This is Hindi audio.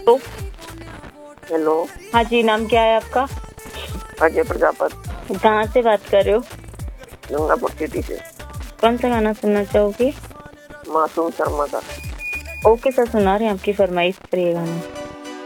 तो हेलो। हाँ जी, नाम क्या है आपका? अजय प्रजापति। कहाँ से बात कर रहे हो? गंगापुर सिटी से। कौन सा गाना सुनना चाहोगे? मासूम शर्मा का। ओके सर, सुना रहे हैं आपकी फरमाइश पर ये गाना।